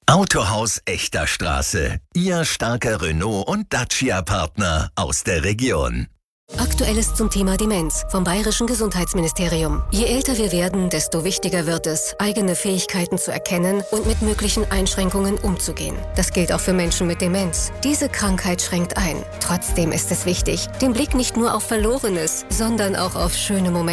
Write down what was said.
Autohaus Echter Straße. Ihr starker Renault- und Dacia-Partner aus der Region. Aktuelles zum Thema Demenz vom Bayerischen Gesundheitsministerium. Je älter wir werden, desto wichtiger wird es, eigene Fähigkeiten zu erkennen und mit möglichen Einschränkungen umzugehen. Das gilt auch für Menschen mit Demenz. Diese Krankheit schränkt ein. Trotzdem ist es wichtig, den Blick nicht nur auf Verlorenes, sondern auch auf schöne Momente